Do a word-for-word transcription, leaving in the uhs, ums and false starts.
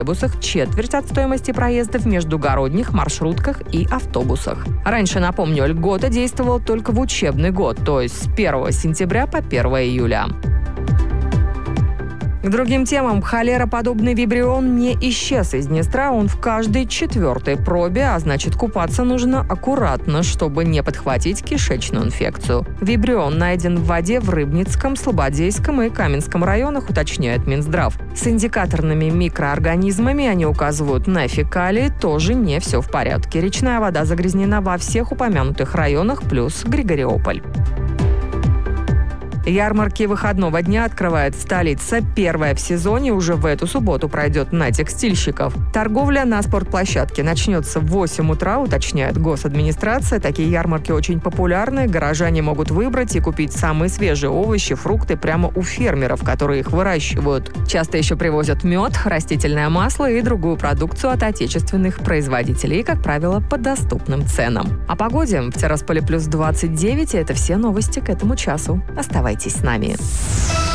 троллейбусах, четверть от стоимости проезда в междугородних маршрутках и автобусах. Раньше, напомню, льгота действовала только в учебный год, то есть с первого сентября по первое июля. К другим темам. Холероподобный вибрион не исчез из Днестра, он в каждой четвертой пробе, а значит, купаться нужно аккуратно, чтобы не подхватить кишечную инфекцию. Вибрион найден в воде в Рыбницком, Слободейском и Каменском районах, уточняет Минздрав. С индикаторными микроорганизмами, они указывают на фекалии, тоже не все в порядке. Речная вода загрязнена во всех упомянутых районах, плюс Григориополь. Ярмарки выходного дня открывает столица. Первая в сезоне уже в эту субботу пройдет на текстильщиков. Торговля на спортплощадке начнется в восемь утра, уточняет госадминистрация. Такие ярмарки очень популярны. Горожане могут выбрать и купить самые свежие овощи, фрукты прямо у фермеров, которые их выращивают. Часто еще привозят мед, растительное масло и другую продукцию от отечественных производителей, как правило, по доступным ценам. О погоде. В Тирасполе плюс двадцать девять. И это все новости к этому часу. Оставайтесь с нами.